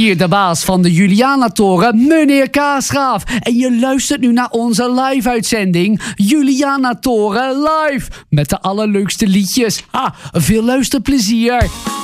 Hier de baas van de Juliana-toren, meneer Kaasgraaf. En je luistert nu naar onze live-uitzending Juliana-toren live. Met de allerleukste liedjes. Veel luisterplezier.